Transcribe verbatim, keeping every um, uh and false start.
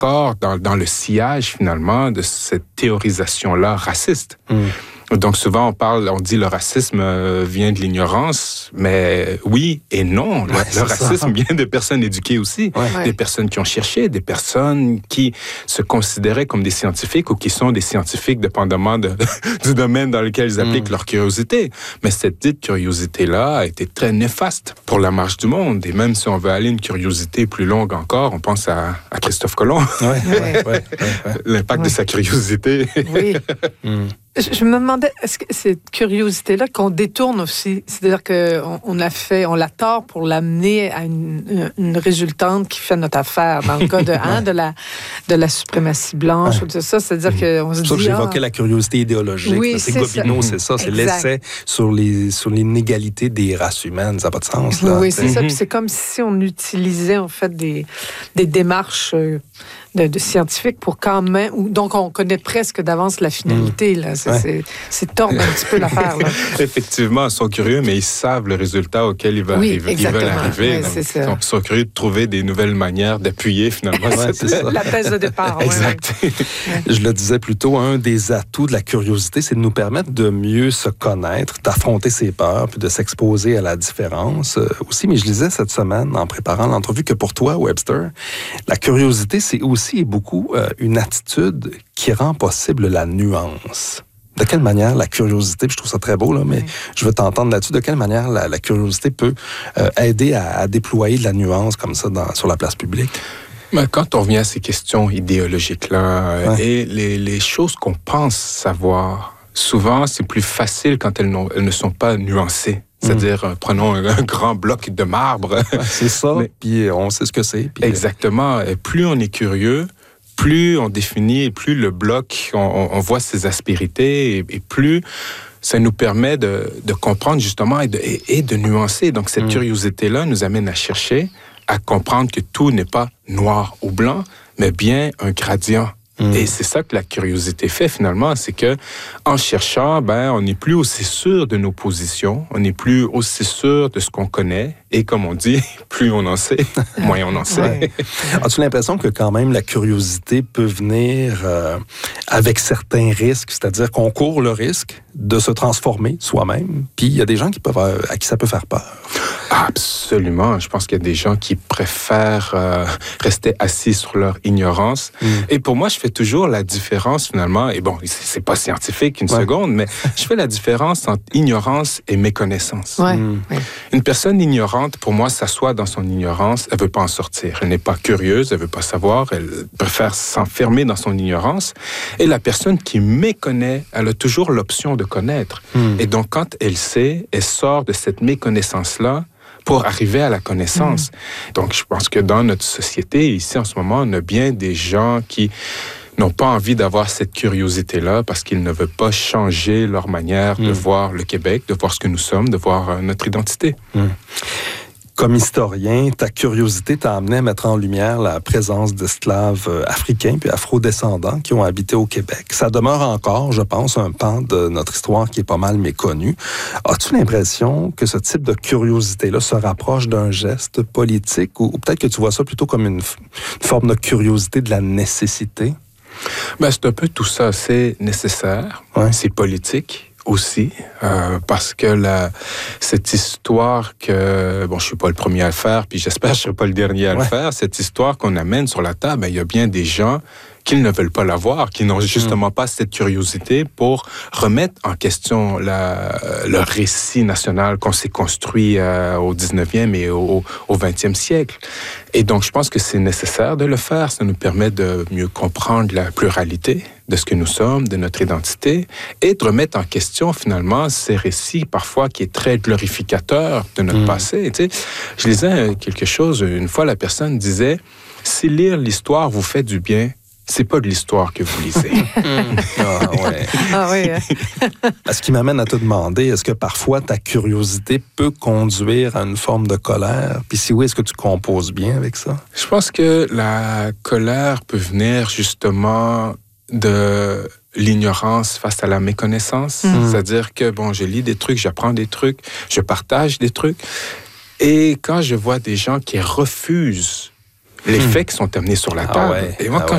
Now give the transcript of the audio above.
encore dans, dans le sillage, finalement, de cette théorisation-là raciste. Mm. Donc, souvent, on parle, on dit le racisme vient de l'ignorance, mais oui et non. Le, ouais, le racisme ça. vient de personnes éduquées aussi, ouais. des personnes qui ont cherché, des personnes qui se considéraient comme des scientifiques ou qui sont des scientifiques dépendamment de, du domaine dans lequel ils appliquent mm. leur curiosité. Mais cette dite curiosité-là a été très néfaste pour la marche du monde. Et même si on veut aller une curiosité plus longue encore, on pense à, à Christophe Colomb. Ouais, ouais, ouais, ouais, ouais. L'impact ouais. de sa curiosité. Oui. mm. Je me demandais, est-ce que cette curiosité-là qu'on détourne aussi, c'est-à-dire qu'on on a fait, on l'a tort pour l'amener à une, une résultante qui fait notre affaire, dans le cas de, hein, de, la, de la suprématie blanche, ouais. ou tout ça, c'est-à-dire mmh. qu'on se dit... Ça, j'évoquais ah, la curiosité idéologique, oui, c'est, c'est Gobineau, ça. c'est ça, c'est exact. l'essai sur, les, sur l'inégalité des races humaines, ça n'a pas de sens, là. Oui, c'est mmh. ça, puis c'est comme si on utilisait, en fait, des, des démarches... Euh, De, de scientifiques pour quand même... Donc, on connaît presque d'avance la finalité. Là. C'est, ouais. c'est, c'est tordre un petit peu l'affaire. Là. Effectivement, ils sont curieux, mais ils savent le résultat auquel ils veulent oui, arriver. Ils veulent arriver. Ouais, c'est ça. Ils sont curieux de trouver des nouvelles manières d'appuyer, finalement. Ouais, c'est ça. La thèse de départ. Exact. Ouais, ouais. Je le disais plus tôt, un des atouts de la curiosité, c'est de nous permettre de mieux se connaître, d'affronter ses peurs, puis de s'exposer à la différence euh, aussi. Mais je lisais cette semaine, en préparant l'entrevue, que pour toi, Webster, la curiosité, c'est aussi aussi et beaucoup euh, une attitude qui rend possible la nuance. De quelle manière la curiosité, puis je trouve ça très beau, là, mais oui. je veux t'entendre là-dessus, de quelle manière la, la curiosité peut euh, aider à, à déployer de la nuance comme ça dans, sur la place publique? Mais quand on revient à ces questions idéologiques-là, ouais. et les, les choses qu'on pense savoir, souvent c'est plus facile quand elles, elles ne sont pas nuancées. C'est-à-dire, mmh. prenons un, un grand bloc de marbre. Ouais, c'est ça, mais, puis on sait ce que c'est. Puis... Exactement. Et plus on est curieux, plus on définit, plus le bloc, on, on voit ses aspérités, et, et plus ça nous permet de, de comprendre justement et de, et, et de nuancer. Donc, cette mmh. curiosité-là nous amène à chercher, à comprendre que tout n'est pas noir ou blanc, mais bien un gradient. Mmh. Et c'est ça que la curiosité fait finalement, c'est que en cherchant, ben, on n'est plus aussi sûr de nos positions, on n'est plus aussi sûr de ce qu'on connaît. Et comme on dit, plus on en sait, moins on en sait. Ouais. As-tu l'impression que quand même la curiosité peut venir euh, avec certains risques, c'est-à-dire qu'on court le risque de se transformer soi-même, puis il y a des gens qui peuvent, euh, à qui ça peut faire peur? Absolument. Je pense qu'il y a des gens qui préfèrent euh, rester assis sur leur ignorance. Mm. Et pour moi, je fais toujours la différence finalement, et bon, c'est pas scientifique une ouais. seconde, mais je fais la différence entre ignorance et méconnaissance. Ouais. Mm. Une personne ignorante, pour moi, s'assoit dans son ignorance, elle veut pas en sortir. Elle n'est pas curieuse, elle veut pas savoir, elle préfère s'enfermer dans son ignorance. Et la personne qui méconnaît, elle a toujours l'option de connaître. Mm. Et donc, quand elle sait, elle sort de cette méconnaissance-là pour arriver à la connaissance. Mmh. Donc, je pense que dans notre société, ici, en ce moment, on a bien des gens qui n'ont pas envie d'avoir cette curiosité-là parce qu'ils ne veulent pas changer leur manière mmh. de voir le Québec, de voir ce que nous sommes, de voir notre identité. Mmh. Comme historien, ta curiosité t'a amené à mettre en lumière la présence d'esclaves africains puis afro-descendants qui ont habité au Québec. Ça demeure encore, je pense, un pan de notre histoire qui est pas mal méconnu. As-tu l'impression que ce type de curiosité-là se rapproche d'un geste politique ou, ou peut-être que tu vois ça plutôt comme une, une forme de curiosité de la nécessité? Ben, c'est un peu tout ça. C'est nécessaire, ouais. c'est politique. Aussi, euh, parce que la, cette histoire que, bon, je suis pas le premier à le faire, puis j'espère que je serai pas le dernier à ouais. le faire, cette histoire qu'on amène sur la table, il y a bien des gens qui ne veulent pas la voir, qui n'ont justement mmh. pas cette curiosité pour remettre en question la, le récit national qu'on s'est construit euh, au dix-neuvième et au, au vingtième siècle. Et donc, je pense que c'est nécessaire de le faire. Ça nous permet de mieux comprendre la pluralité de ce que nous sommes, de notre identité, et de remettre en question, finalement, ces récits, parfois, qui est très glorificateur de notre mmh. passé. Tu sais, je lisais quelque chose, une fois, la personne disait, si lire l'histoire vous fait du bien, c'est pas de l'histoire que vous lisez. ah, ouais. ah oui. Ce qui m'amène à te demander, est-ce que parfois ta curiosité peut conduire à une forme de colère? Puis si oui, est-ce que tu composes bien avec ça? Je pense que la colère peut venir justement de l'ignorance face à la méconnaissance. Mmh. C'est-à-dire que, bon, je lis des trucs, j'apprends des trucs, je partage des trucs. Et quand je vois des gens qui refusent les mmh. faits qui sont amenés sur la table, ah ouais. et moi, ah quand ouais.